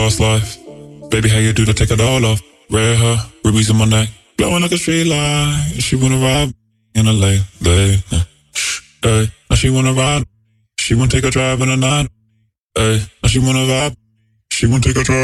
fast life. Baby, how you do to take it all off? Red hair, rubies in my neck, blowing like a street light. She wanna ride in a late. Hey, now she wanna ride. She wanna take a drive in the night. Hey, now she wanna vibe. She wanna take a drive.